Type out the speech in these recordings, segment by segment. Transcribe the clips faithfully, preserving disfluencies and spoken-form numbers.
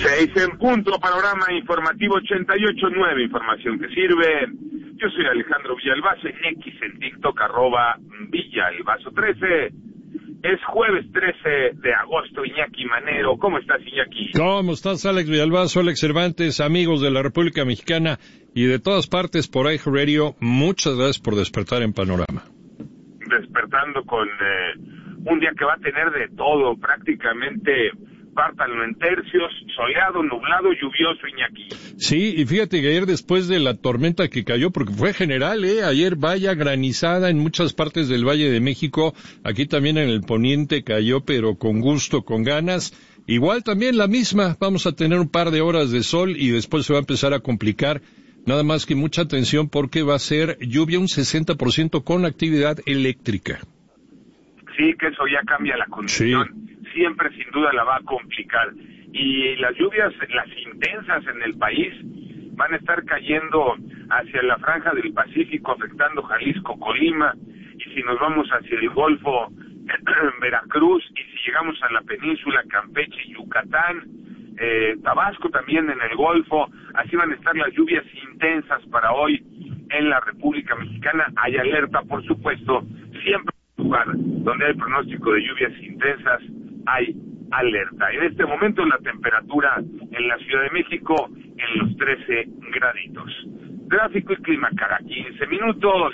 Seis en punto, panorama informativo ochenta y ocho punto nueve, información que sirve. Yo soy Alejandro Villalbazo, en X, en TikTok, arroba Villalbazo trece. Es jueves trece de agosto, Iñaki Manero. ¿Cómo estás, Iñaki? ¿Cómo estás, Alex Villalbazo, Alex Cervantes, amigos de la República Mexicana y de todas partes por iHeartRadio? Muchas gracias por despertar en Panorama. Despertando con eh, un día que va a tener de todo, prácticamente pártanlo en tercios, soleado, nublado, lluvioso, Iñaki. Sí, y fíjate que ayer después de la tormenta que cayó, porque fue general, ¿eh? Ayer vaya granizada en muchas partes del Valle de México, aquí también en el poniente cayó, pero con gusto, con ganas. Igual también la misma, vamos a tener un par de horas de sol y después se va a empezar a complicar. Nada más que mucha atención porque va a ser lluvia un sesenta por ciento con actividad eléctrica. Sí, que eso ya cambia la condición. Sí. Siempre sin duda la va a complicar. Y las lluvias, las intensas en el país, van a estar cayendo hacia la franja del Pacífico, afectando Jalisco, Colima, y si nos vamos hacia el Golfo, Veracruz, y si llegamos a la península, Campeche y Yucatán, eh, Tabasco también en el Golfo, así van a estar las lluvias intensas para hoy en la República Mexicana. Hay alerta, por supuesto, siempre en un lugar donde hay pronóstico de lluvias intensas, hay alerta. En este momento la temperatura en la Ciudad de México en los trece graditos. Tráfico y clima cada quince minutos.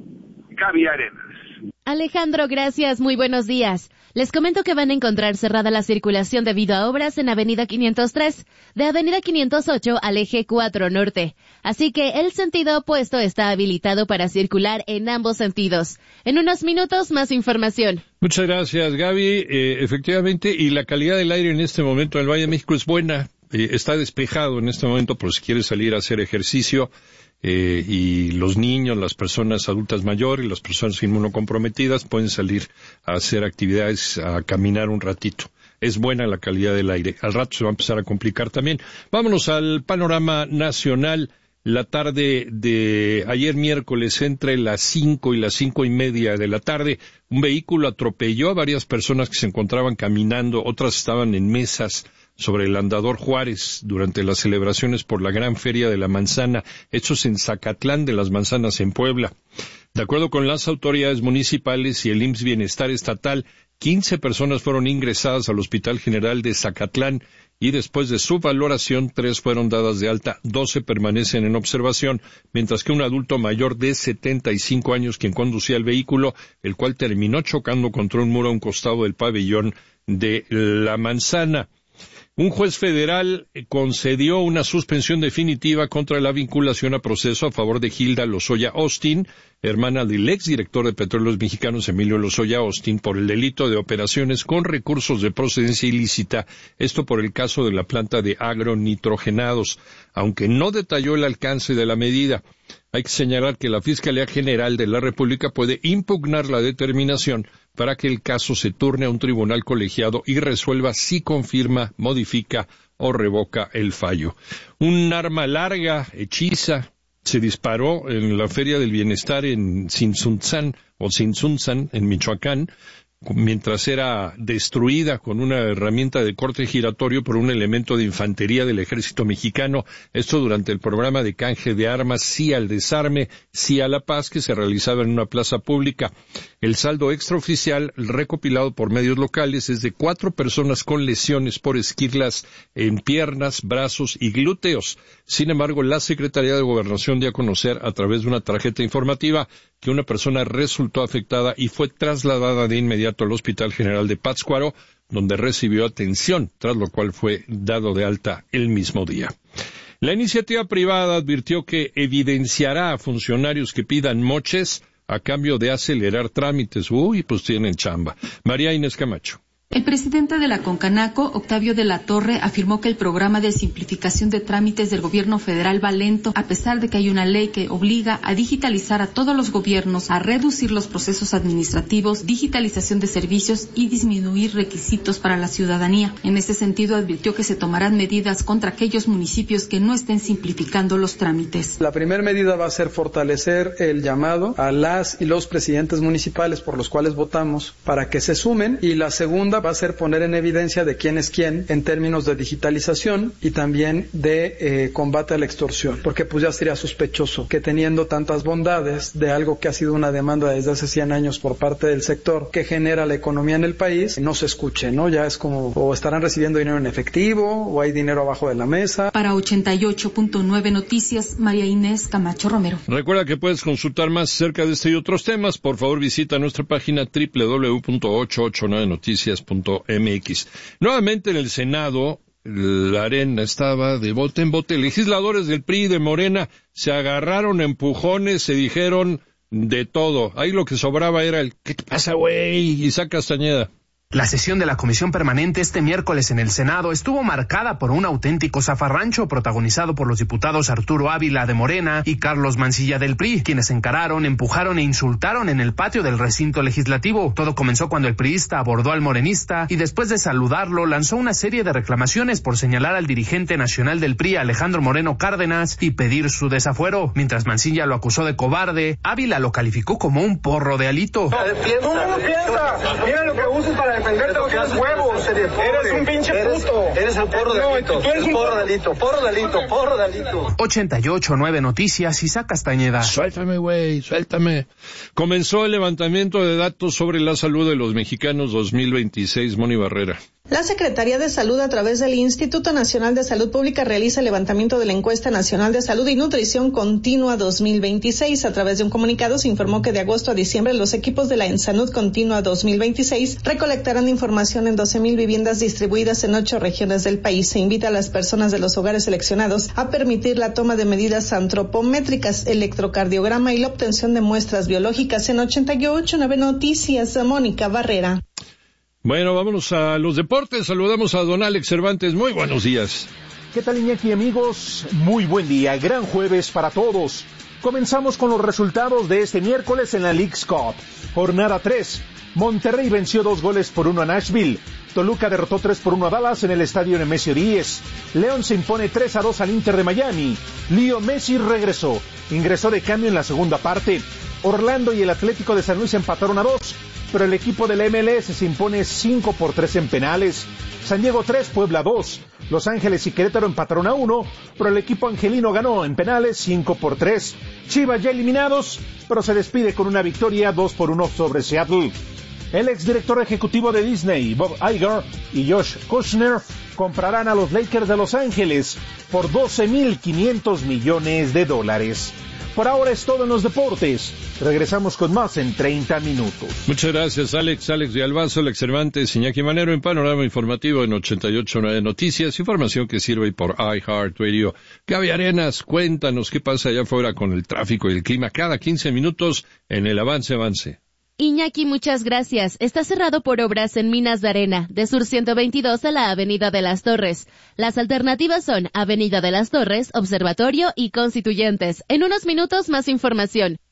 Gaby Arenas. Alejandro, gracias. Muy buenos días. Les comento que van a encontrar cerrada la circulación debido a obras en Avenida quinientos tres, de Avenida quinientos ocho al Eje cuatro Norte. Así que el sentido opuesto está habilitado para circular en ambos sentidos. En unos minutos, más información. Muchas gracias, Gaby. Eh, efectivamente, y la calidad del aire en este momento en el Valle de México es buena. Eh, está despejado en este momento por si quieres salir a hacer ejercicio. Eh, y los niños, las personas adultas mayores, las personas inmunocomprometidas pueden salir a hacer actividades, a caminar un ratito. Es buena la calidad del aire. Al rato se va a empezar a complicar también. Vámonos al panorama nacional. La tarde de ayer miércoles, entre las cinco y las cinco y media de la tarde, un vehículo atropelló a varias personas que se encontraban caminando, otras estaban en mesas sobre el Andador Juárez durante las celebraciones por la Gran Feria de la Manzana, hechos en Zacatlán de las Manzanas en Puebla. De acuerdo con las autoridades municipales y el I M S S Bienestar Estatal, quince personas fueron ingresadas al Hospital General de Zacatlán y después de su valoración, tres fueron dadas de alta, doce permanecen en observación, mientras que un adulto mayor de setenta y cinco años quien conducía el vehículo, el cual terminó chocando contra un muro a un costado del pabellón de La Manzana. Un juez federal concedió una suspensión definitiva contra la vinculación a proceso a favor de Hilda Lozoya Austin, hermana del exdirector de Petróleos Mexicanos Emilio Lozoya Austin, por el delito de operaciones con recursos de procedencia ilícita, esto por el caso de la planta de agronitrogenados, aunque no detalló el alcance de la medida. Hay que señalar que la Fiscalía General de la República puede impugnar la determinación para que el caso se turne a un tribunal colegiado y resuelva si confirma, modifica o revoca el fallo. Un arma larga, hechiza, se disparó en la Feria del Bienestar en Tzintzuntzan, o Tzintzuntzan, en Michoacán, mientras era destruida con una herramienta de corte giratorio por un elemento de infantería del ejército mexicano, esto durante el programa de canje de armas Sí al Desarme, Sí a la Paz, que se realizaba en una plaza pública. El saldo extraoficial recopilado por medios locales es de cuatro personas con lesiones por esquirlas en piernas, brazos y glúteos. Sin embargo, la Secretaría de Gobernación dio a conocer a través de una tarjeta informativa que una persona resultó afectada y fue trasladada de inmediato al Hospital General de Pátzcuaro, donde recibió atención, tras lo cual fue dado de alta el mismo día. La iniciativa privada advirtió que evidenciará a funcionarios que pidan moches a cambio de acelerar trámites. Uy, pues tienen chamba. María Inés Camacho. El presidente de la Concanaco, Octavio de la Torre, afirmó que el programa de simplificación de trámites del gobierno federal va lento, a pesar de que hay una ley que obliga a digitalizar a todos los gobiernos, a reducir los procesos administrativos, digitalización de servicios y disminuir requisitos para la ciudadanía. En ese sentido, advirtió que se tomarán medidas contra aquellos municipios que no estén simplificando los trámites. La primera medida va a ser fortalecer el llamado a las y los presidentes municipales por los cuales votamos para que se sumen, y la segunda va a ser poner en evidencia de quién es quién en términos de digitalización y también de eh, combate a la extorsión, porque pues ya sería sospechoso que teniendo tantas bondades de algo que ha sido una demanda desde hace cien años por parte del sector que genera la economía en el país, no se escuche, ¿no? Ya es como, o estarán recibiendo dinero en efectivo, o hay dinero abajo de la mesa. Para ochenta y ocho punto nueve Noticias, María Inés Camacho Romero. Recuerda que puedes consultar más acerca de este y otros temas. Por favor, visita nuestra página doble u doble u doble u punto ochocientos ochenta y nueve noticias punto m x. Nuevamente en el Senado, la arena estaba de bote en bote. Legisladores del P R I y de Morena se agarraron a empujones, se dijeron de todo. Ahí lo que sobraba era el ¿qué te pasa, güey? Isaac Castañeda. La sesión de la Comisión Permanente este miércoles en el Senado estuvo marcada por un auténtico zafarrancho protagonizado por los diputados Arturo Ávila de Morena y Carlos Mancilla del P R I, quienes encararon, empujaron e insultaron en el patio del recinto legislativo. Todo comenzó cuando el priista abordó al morenista y después de saludarlo lanzó una serie de reclamaciones por señalar al dirigente nacional del P R I, Alejandro Moreno Cárdenas, y pedir su desafuero. Mientras Mancilla lo acusó de cobarde, Ávila lo calificó como un porro de Alito. No, ¿cómo no piensas? Mira lo que usas para defenderte, no tienes huevos. Eres un pinche puto. Eres el porro de Alito. Tú eres un porro de Alito, porro de Alito, porro de Alito. ochenta y ocho punto nueve Noticias, Isaac Castañeda. Suéltame, güey, suéltame. Comenzó el levantamiento de datos sobre la salud de los mexicanos dos mil veintiséis, Moni Barrera. La Secretaría de Salud, a través del Instituto Nacional de Salud Pública, realiza el levantamiento de la Encuesta Nacional de Salud y Nutrición Continua dos mil veintiséis. A través de un comunicado se informó que de agosto a diciembre los equipos de la EnSalud Continua dos mil veintiséis recolectarán información en doce mil viviendas distribuidas en ocho regiones del país. Se invita a las personas de los hogares seleccionados a permitir la toma de medidas antropométricas, electrocardiograma y la obtención de muestras biológicas. En ochenta y ocho punto nueve Noticias, Mónica Barrera. Bueno, vámonos a los deportes. Saludamos a don Alex Cervantes. Muy buenos días. ¿Qué tal, Iñaki, amigos? Muy buen día. Gran jueves para todos. Comenzamos con los resultados de este miércoles en la Leagues Cup. Jornada tres. Monterrey venció dos goles por uno a Nashville. Toluca derrotó tres por uno a Dallas en el estadio Nemesio Díez. León se impone tres a dos al Inter de Miami. Leo Messi regresó. Ingresó de cambio en la segunda parte. Orlando y el Atlético de San Luis empataron a dos, pero el equipo de la M L S se impone cinco por tres en penales. San Diego tres, Puebla dos. Los Ángeles y Querétaro empataron a uno, pero el equipo angelino ganó en penales cinco por tres. Chivas ya eliminados, pero se despide con una victoria dos por uno sobre Seattle. El exdirector ejecutivo de Disney, Bob Iger, y Josh Kushner comprarán a los Lakers de Los Ángeles por doce mil quinientos millones de dólares. Por ahora es todo en los deportes. Regresamos con más en treinta minutos. Muchas gracias, Alex. Alex de Albazo, Alex Cervantes, Iñaki Manero en Panorama Informativo en ochenta y ocho punto nueve Noticias. Información que sirve por iHeartRadio. Gaby Arenas, cuéntanos qué pasa allá afuera con el tráfico y el clima cada quince minutos en el Avance Avance. Iñaki, muchas gracias. Está cerrado por obras en Minas de Arena, de Sur ciento veintidós a la Avenida de las Torres. Las alternativas son Avenida de las Torres, Observatorio y Constituyentes. En unos minutos más información.